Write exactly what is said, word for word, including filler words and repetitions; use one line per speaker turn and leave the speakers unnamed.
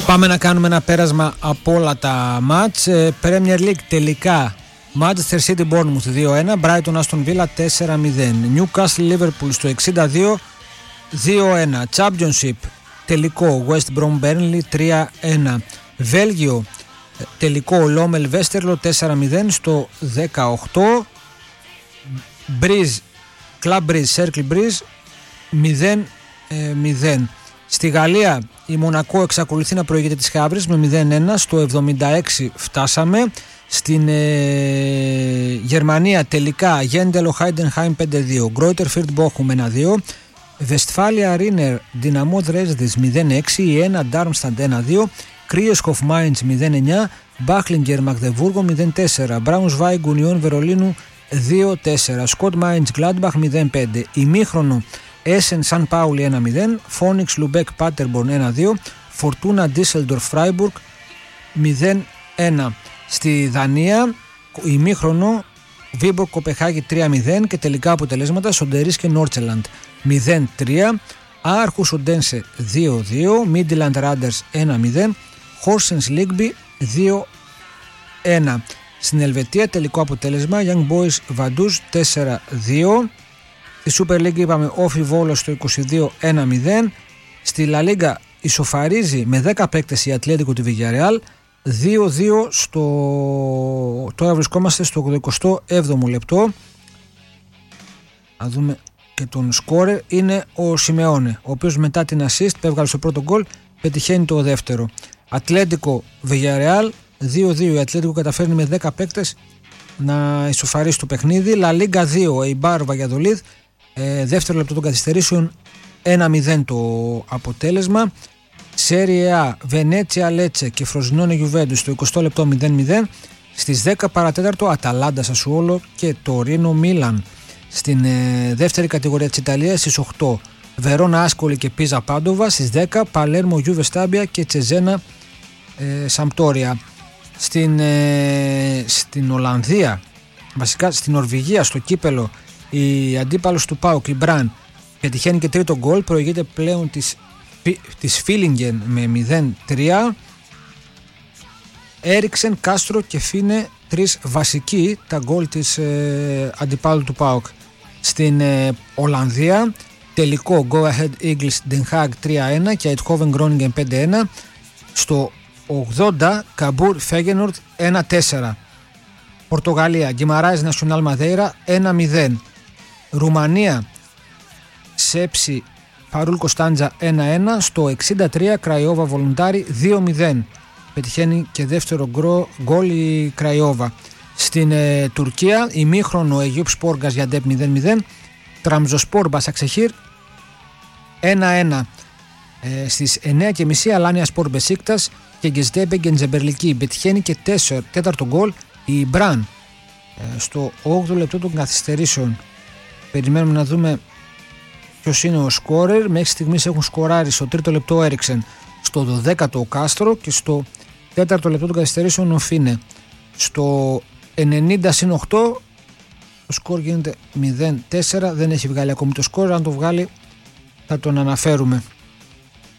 Πάμε να κάνουμε ένα πέρασμα από όλα τα μάτς. Premier League τελικά Manchester City Bournemouth δύο ένα, Brighton Aston Villa τέσσερα μηδέν, Newcastle Liverpool στο εξήντα δύο δύο ένα, Championship τελικό West Brom Burnley τρία ένα, Βέλγιο τελικό Lommel Westerlo τέσσερα μηδέν στο δεκαοκτώ, Breeze Club Breeze Cercle Breeze μηδέν μηδέν. Στη Γαλλία η Μονακό εξακολουθεί να προηγείται της Χαύρης με μηδέν ένα, στο εβδομήντα έξι φτάσαμε. Στην ε, Γερμανία τελικά Γέντελο Heidenheim πέντε δύο, Greuther Fürth Bochum ένα δύο, Westfalia Rinner Δυναμό Δρέσδης μηδέν έξι, η ένα Darmstadt ένα δύο, Krieshof Mainz μηδέν εννιά, Bachlinger Magdeburgo μηδέν τέσσερα, Braunschweig Union Βερολίνου δύο τέσσερα, Scott Mainz Gladbach μηδέν πέντε, ημίχρονο Essen San Pauli ένα μηδέn, Phoenix Lübeck Paderborn ένα δύο, Fortuna Düsseldorf Freiburg μηδέν ένα. Στη Δανία ημίχρονο Viborg Κοπεχάγη τρία μηδέν και τελικά αποτελέσματα Σοντερίς και Νόρτσελαντ μηδέν τρία, Άρχους Οντένσε δύο δύο, Midland Randers ένα μηδέν, Horsens Ligby δύο ένα. Στην Ελβετία τελικό αποτέλεσμα Young Boys Vaduz τέσσερα δύο. Στη Super League είπαμε Όφι Βόλος στο είκοσι δύο ένα μηδέν. Στη La Liga ισοφαρίζει με δέκα παίκτες η Ατλέτικο τη Villarreal δύο δύο στο... Τώρα βρισκόμαστε στο ογδοηκοστό έβδομο λεπτό. Να δούμε και τον σκόρερ. Είναι ο Σιμεώνε, ο οποίος μετά την assist που έβγαλε στο πρώτο γκολ πετυχαίνει το δεύτερο. Ατλέτικο Villarreal δύο δύο. Η Ατλέτικο καταφέρνει με δέκα παίκτες να ισοφαρίσει το παιχνίδι. La Liga δύο, Eibar Valladolid, ε, δεύτερο λεπτό των καθυστερήσεων ένα μηδέν το αποτέλεσμα. Serie A, Βενέτσια Λέτσε και Φροζινόνε Γιουβέντους στο εικοστό λεπτό μηδέν μηδέν. Στις δέκα παρατέταρτο Αταλάντα Σασουόλο και Τορίνο Μίλαν. Στην ε, δεύτερη κατηγορία της Ιταλίας στις οκτώ Βερόνα Άσκολη και Πίζα Πάντοβα. Στις δέκα Παλέρμο Γιούβε Στάμπια και Τσεζένα ε, Σαμπτόρια. Στην, ε, στην Ολλανδία, βασικά στην Νορβηγία, στο κύπελο, η αντίπαλος του ΠΑΟΚ, η Μπραν, πετυχαίνει και τρίτο γκολ, προηγείται πλέον της, της Φίλιγκεν με μηδέν τρία. Έριξεν, Κάστρο και Φίνε, τρεις βασικοί τα γκολ της ε, αντιπάλου του ΠΑΟΚ. Στην ε, Ολλανδία τελικό Go Ahead Eagles Den Haag τρία ένα και Eindhoven Groningen πέντε ένα. Στο ογδόντα Καμπούρ Φέγενορτ ένα τέσσερα. Πορτογαλία Γκιμαράες Νασιονάλ Μαδέιρα ένα μηδέν. Ρουμανία Σέψι Φαρούλ Κωνσταντζα ένα ένα. Στο εξήντα τρία Κραϊόβα Βολουντάρι δύο μηδέν. Πετυχαίνει και δεύτερο γκολ η Κραϊόβα. Στην ε, Τουρκία ημίχρονο Αιγιούπ Σπορ Γκαζιαντέπ μηδέν μηδέν. Τραμζοσπορ Μπασαξεχήρ ένα ένα. Ε, στις εννιά και μισή Αλάνια Σπορ Μπεσίκτας και Γκεζτέπε Γκεντζεμπερλική. Πετυχαίνει και τέσσερα, τέταρτο γκολ η Μπραν ε, στο όγδοο λεπτό των καθυστερήσεων. Περιμένουμε να δούμε ποιος είναι ο σκόρερ. Μέχρι στιγμής έχουν σκοράρει στο τρίτο λεπτό Έριξεν, στο δωδέκατο ο Κάστρο και στο τέταρτο λεπτό των καθυστερήσεων ο Φίνε. Στο ενενήντα συν οκτώ το σκορ γίνεται μηδέν τέσσερα. Δεν έχει βγάλει ακόμη το σκορ. Αν το βγάλει θα τον αναφέρουμε.